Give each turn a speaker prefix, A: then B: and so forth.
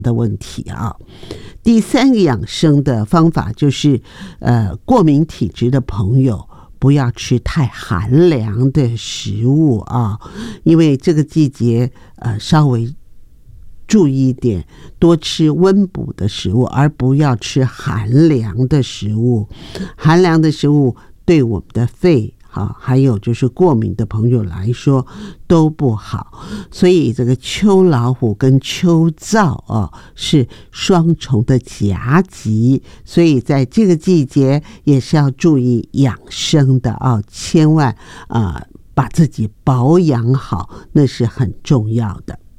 A: 的问题啊。第三个养生的方法就是，过敏体质的朋友不要吃太寒凉的食物啊，因为这个季节稍微注意一点，多吃温补的食物，而不要吃寒凉的食物。寒凉的食物对我们的肺还有就是过敏的朋友来说都不好，所以这个秋老虎跟秋燥是双重的夹击，所以在这个季节也是要注意养生的千万把自己保养好，那是很重要的。